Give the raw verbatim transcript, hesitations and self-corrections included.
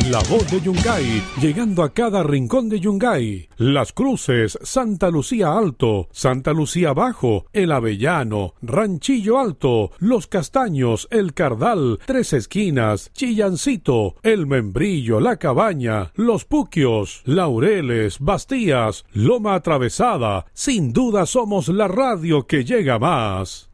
La Voz de Yungay, llegando a cada rincón de Yungay. Las Cruces, Santa Lucía Alto, Santa Lucía Bajo, El Avellano, Ranchillo Alto, Los Castaños, El Cardal, Tres Esquinas, Chillancito, El Membrillo, La Cabaña, Los Puquios, Laureles, Bastías, Loma Atravesada. Sin duda somos la radio que llega más.